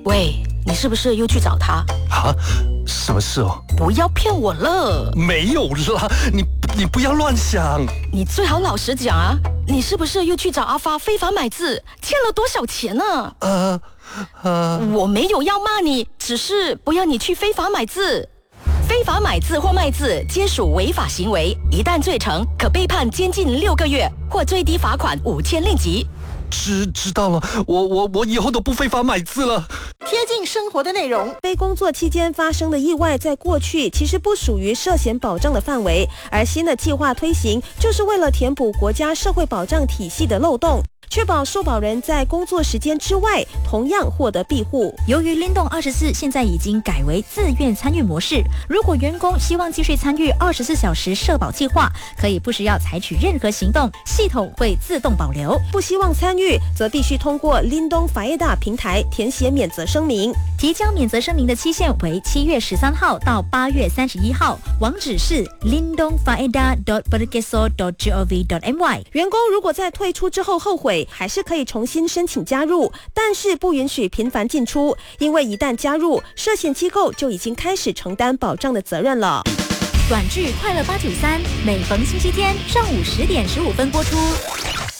喂，你是不是又去找他？ 啊，什么事哦？ 不要骗我了！ 没有啦，你不要乱想。 你最好老实讲啊，你是不是又去找阿发非法买字，欠了多少钱呢？我没有要骂你，只是不要你去非法买字。非法买字或卖字皆属违法行为，一旦罪成，可被判监禁6个月或最低罚款5000令吉。 知道了，我以后都不非法买字了。 贴近生活的内容。 非工作期间发生的意外，在过去其实不属于涉嫌保障的范围，而新的计划推行，就是为了填补国家社会保障体系的漏洞，确保受保人在工作时间之外同样获得庇护。 由于灵动24现在已经改为自愿参与模式，如果员工希望继续参与24小时社保计划，可以不需要采取任何行动，系统会自动保留。 不希望参与，则必须通过 Lindong Faedah 平台填写免责声明。 提交免责声明的期限为7月13号到8月31号，网址是 lindongfaedah.pergeso.gov.my。 员工如果在退出之后后悔，还是可以重新申请加入，但是不允许频繁进出，因为一旦加入，涉险机构就已经开始承担保障的责任了。 短剧《快乐893》每逢星期天上午10点15分播出。